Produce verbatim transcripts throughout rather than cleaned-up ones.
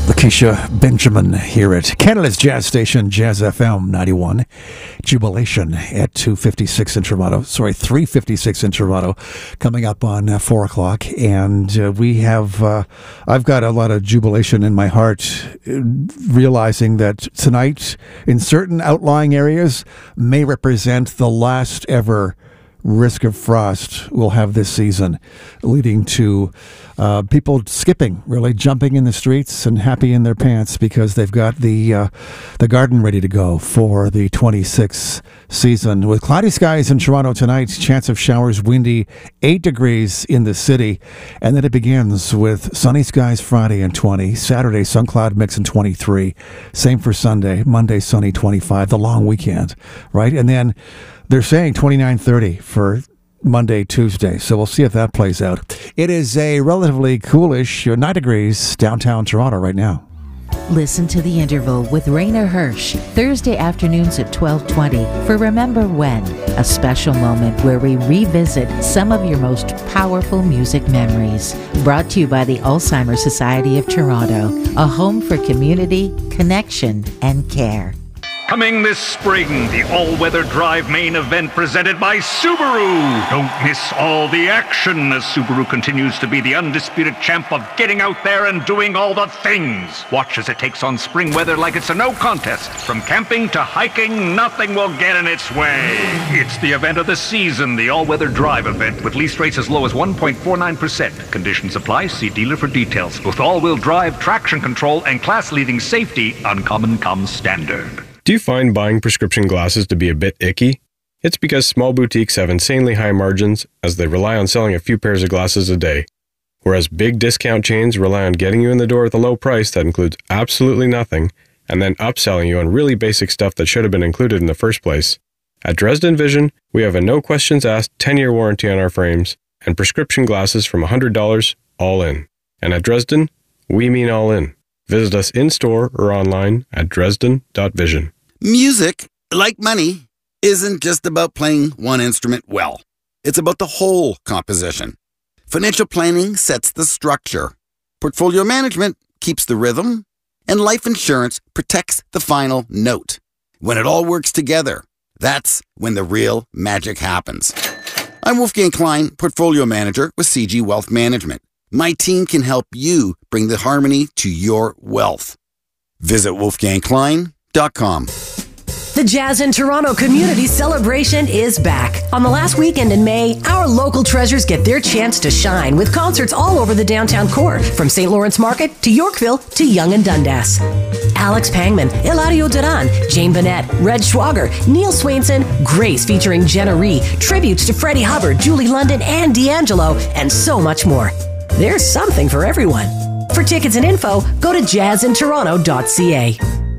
Lakeisha Benjamin here at Canada's Jazz Station, Jazz F M ninety-one. Jubilation at two fifty-six in Toronto. Sorry, three fifty-six in Toronto. Coming up on uh, four o'clock. And uh, we have, uh, I've got a lot of jubilation in my heart, uh, realizing that tonight, in certain outlying areas, may represent the last ever risk of frost we'll have this season, leading to uh, people skipping, really jumping in the streets and happy in their pants because they've got the uh, the garden ready to go for the twenty-sixth season. With cloudy skies in Toronto tonight, chance of showers, windy, eight degrees in the city, and then it begins with sunny skies Friday and twenty, Saturday sun cloud mix and twenty-three, same for Sunday, Monday sunny twenty-five, the long weekend, right? And then they're saying twenty-nine, thirty for Monday, Tuesday. So we'll see if that plays out. It is a relatively coolish nine degrees downtown Toronto right now. Listen to The Interval with Rainer Hirsch, Thursday afternoons at twelve twenty for Remember When, a special moment where we revisit some of your most powerful music memories. Brought to you by the Alzheimer's Society of Toronto, a home for community, connection, and care. Coming this spring, the all-weather drive main event presented by Subaru. Don't miss all the action as Subaru continues to be the undisputed champ of getting out there and doing all the things. Watch as it takes on spring weather like it's a no contest. From camping to hiking, nothing will get in its way. It's the event of the season, the all-weather drive event, with lease rates as low as one point four nine percent. Conditions apply. See dealer for details. With all-wheel drive, traction control, and class-leading safety, Uncommon comes standard. Do you find buying prescription glasses to be a bit icky? It's because small boutiques have insanely high margins as they rely on selling a few pairs of glasses a day, whereas big discount chains rely on getting you in the door with a low price that includes absolutely nothing and then upselling you on really basic stuff that should have been included in the first place. At Dresden Vision, we have a no questions asked ten-year warranty on our frames and prescription glasses from one hundred dollars all in. And at Dresden, we mean all in. Visit us in-store or online at dresden dot vision. Music, like money, isn't just about playing one instrument well. It's about the whole composition. Financial planning sets the structure. Portfolio management keeps the rhythm. And life insurance protects the final note. When it all works together, that's when the real magic happens. I'm Wolfgang Klein, Portfolio Manager with C G Wealth Management. My team can help you bring the harmony to your wealth. Visit wolfgang klein dot com. The Jazz in Toronto Community Celebration is back. On the last weekend in May, our local treasures get their chance to shine with concerts all over the downtown core, from Saint Lawrence Market to Yorkville to Yonge and Dundas. Alex Pangman, Eladio Duran, Jane Bennett, Red Schwager, Neil Swainson, Grace featuring Jenna Ree, tributes to Freddie Hubbard, Julie London, and D'Angelo, and so much more. There's something for everyone. For tickets and info, go to jazz in toronto dot c a.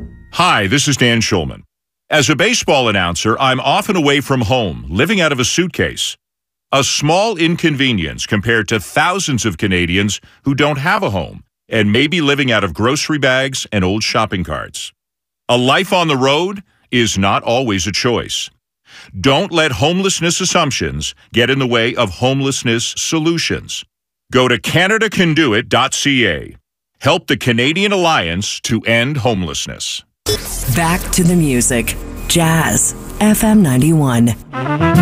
Hi, this is Dan Schulman. As a baseball announcer, I'm often away from home, living out of a suitcase. A small inconvenience compared to thousands of Canadians who don't have a home and may be living out of grocery bags and old shopping carts. A life on the road is not always a choice. Don't let homelessness assumptions get in the way of homelessness solutions. Go to canada can do it dot c a. Help the Canadian Alliance to end homelessness. Back to the music. Jazz F M ninety-one.